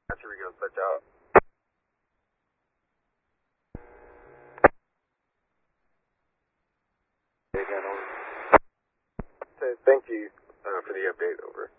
Here we go, switch out. Again, over. Thank you for the update, over.